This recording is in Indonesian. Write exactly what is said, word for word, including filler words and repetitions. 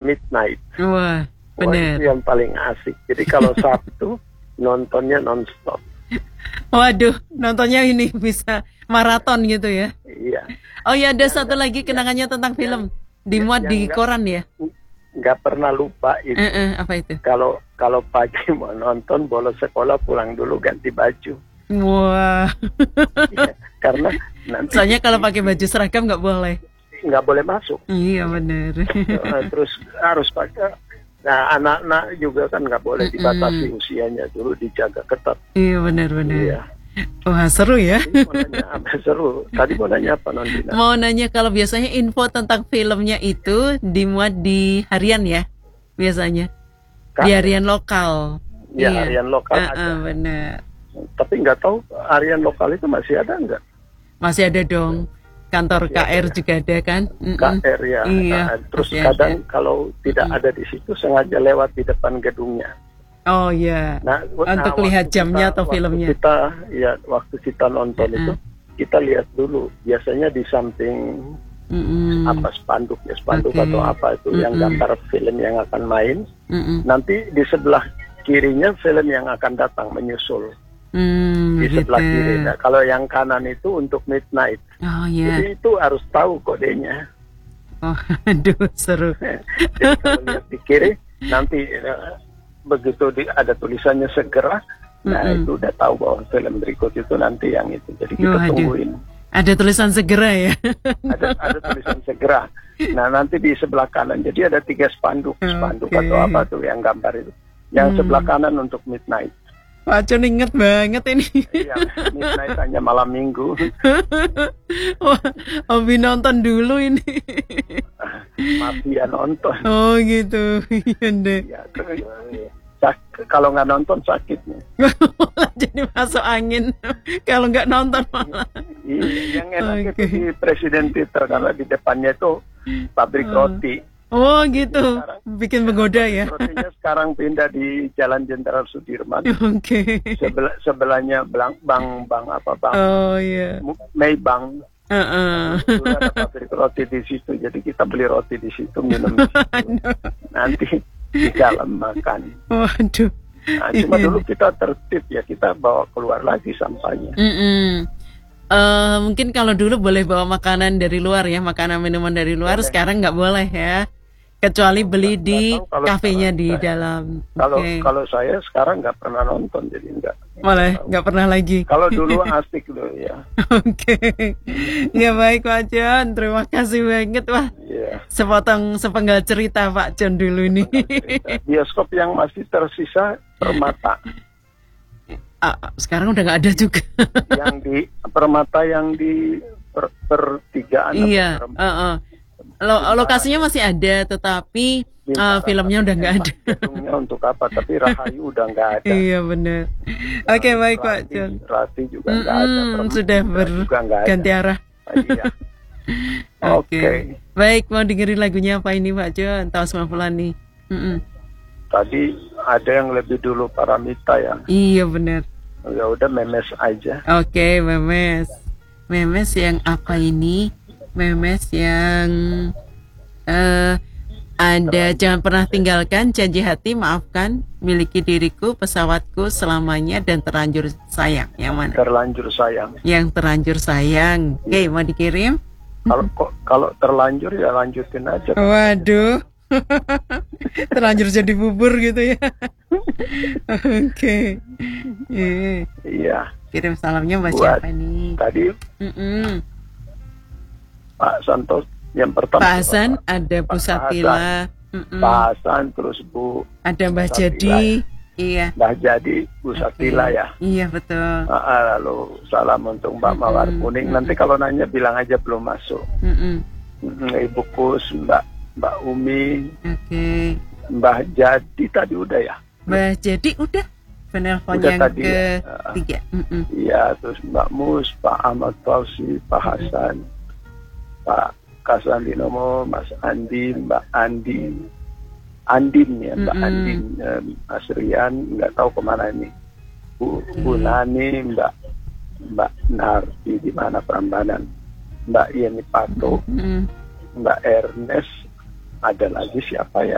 midnight. Wah, Wah, bener. itu yang paling asik. Jadi kalau Sabtu nontonnya non-stop. Waduh, nontonnya ini bisa maraton gitu ya. Iya. Oh ya, ada Yang satu nggak- lagi kenangannya tentang yang- film. Dimuat yang di nggak- koran ya. Nggak pernah lupa itu. Eh, eh, apa itu? Kalau kalau pagi mau nonton, bolos sekolah, pulang dulu ganti baju. Wah, Iya, karena nanti soalnya kalau pakai baju seragam nggak boleh. nggak boleh masuk. Iya bener. Eh, Terus harus pakai. Nah, anak-anak juga kan nggak boleh dibatasi usianya, dulu dijaga ketat. Iya bener-bener. Iya. Wah seru ya. Ini mau nanya apa seru? Tadi mau nanya apa Nondina? Mau nanya kalau biasanya info tentang filmnya itu dimuat di harian ya, biasanya Kan? di harian lokal. Ya, Iya. harian lokal Ah, ada. ah, benar. Tapi nggak tahu harian lokal itu masih ada nggak? Masih ada dong. Kantor Masih K R ada. juga ada kan? Mm-mm. K R ya. Iya. Nah, terus masih kadang ada. kalau tidak ada di situ sengaja lewat di depan gedungnya. Oh iya. Nah, Untuk nah, lihat waktu jamnya kita- atau waktu filmnya. Kita ya waktu kita nonton Mm-mm. itu kita lihat dulu. Biasanya di samping Mm-mm. apa spanduk ya spanduk Oke. atau apa itu yang Mm-mm. gambar film yang akan main. Mm-mm. Nanti di sebelah kirinya film yang akan datang menyusul Hmm, di begitu. sebelah kiri. Nah, kalau yang kanan itu untuk midnight. Oh iya. Jadi itu harus tahu kodenya. Oh, aduh seru. Jadi kalau lihat di kiri nanti eh, begitu di, ada tulisannya segera, nah Mm-mm. itu udah tahu bahwa film berikut itu nanti yang itu. Jadi kita Oh, aduh. tungguin. Ada tulisan segera ya. Ada ada tulisan segera. Nah nanti di sebelah kanan. Jadi ada tiga spanduk, spanduk Oke. atau apa tuh yang gambar itu. Yang Hmm. sebelah kanan untuk midnight. Pak Con inget banget ini. Iya, midnight hanya malam minggu. Wah, Obi nonton dulu ini. Mafia nonton. Oh gitu. Iya deh. Ya, terus, eh, sak- kalau nggak nonton sakit nih. Jadi masuk angin. Kalau nggak nonton malah. Iya, yang enak Oke. itu di Presiden Theater karena di depannya itu pabrik Oh. roti. Oh gitu. Bikin menggoda ya. Rotinya sekarang pindah di Jalan Jenderal Sudirman. Oke. Sebelah sebelahnya bang bang bang apa bang Oh iya. Maybank. Heeh. Dulu ada pabrik roti di situ, jadi kita beli roti di situ, minum di situ. Aduh. Nanti di dalam makan. Waduh. Nah, cuma Iya. dulu kita tertib ya, kita bawa keluar lagi sampahnya. Mm-mm. Eh, mungkin kalau dulu boleh bawa makanan dari luar ya, makanan minuman dari luar. Boleh. Sekarang nggak boleh ya, kecuali beli Nggak- di nggak tahu kalau kafenya sekarang di saya- dalam. Kalau Oke. kalau saya sekarang nggak pernah nonton, jadi nggak. Boleh, nggak pernah lagi. Kalau dulu asik loh ya. Oke, ya baik Pak John, terima kasih banget wah. Iya. Sepotong sepenggal cerita Pak John dulu nih. Bioskop yang masih tersisa Permata, Ah, sekarang udah nggak ada juga. yang di Permata yang di per, pertigaan. atau Iya, per- uh, uh. Lo- lokasinya masih ada, tetapi uh, filmnya udah nggak ada. Gedungnya untuk apa? Tapi Rahayu udah nggak ada. Iya benar. Oke baik Pak Rati, John. Rati juga nggak ada. Mm-mm, Permata sudah juga nggak ada. berganti arah. Ah, Iya. Oke. Oke. Baik, mau dengerin lagunya apa ini Pak John? Tahun sembilan puluhan nih. Mm-mm. Tadi ada yang lebih dulu Paramita ya. Iya benar. Ya udah memes aja. Oke, Memes. Memes yang apa ini? Memes yang eh ada jangan pernah tinggalkan, janji hati, maafkan, miliki diriku, pesawatku selamanya, dan terlanjur sayang. Yang mana? Terlanjur sayang. Yang terlanjur sayang. Oke, mau dikirim? Kalau kok kalau terlanjur ya lanjutin aja. Waduh. Terlanjur jadi bubur gitu ya. Oke. Iya. Iya. Kirim salamnya buat Buat- siapa nih? Tadi Mm-mm. Pak Santos yang pertama. Pak Hasan, ada Bu Pak Satila, mm-mm. Pak Hasan terus Bu ada Mbah Satila. Jadi, iya. Mbah Jadi, Bu Satila Oke. ya. Iya betul. Ah, ah, lalu salam untuk Mbak Mm-mm, Mawar Kuning. mm-mm. Nanti kalau nanya bilang aja belum masuk. Mm-mm. Mm, Ibu Kus, Mbak Mbak Umi, Oke, Mbah Jadi tadi udah ya. Mbah Jadi udah penelpon Udah yang tadi ya. ketiga. Mm-mm. Iya, terus Mbak Mus, Pak Ahmad Fauzi, Pak Hasan, Pak Kasandi Nomo, Mas Andi, Mbak Andi, Andin ya, Mbak Mm-mm. Andin, eh, Mas Rian, nggak tahu kemana ini, Bu, Bu Nani, Mbak Mbak Narti di mana Prambanan, Mbak Yeni Pato, Mm-mm. Mbak Ernest, ada lagi siapa ya?